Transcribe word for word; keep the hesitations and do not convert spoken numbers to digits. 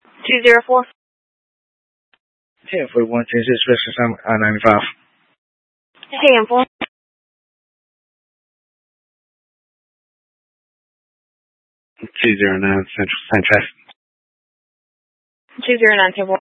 two zero four. ten forty-one, ten six, Western I ninety-five. Hey, M four. two zero nine, Central, Saint Tracy. two zero nine, ten four.